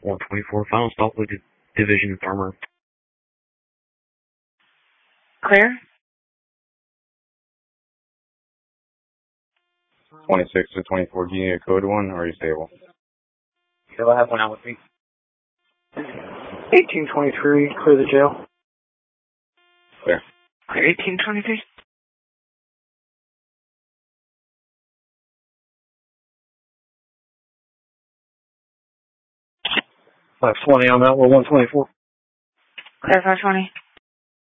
124, final stop with Division Farmer. Clear? 26 to 24, do you need a code one or are you stable? So I have one out with me. 1823, clear the jail. Clear. 1823? 520 on that, we're 124. Clear 520.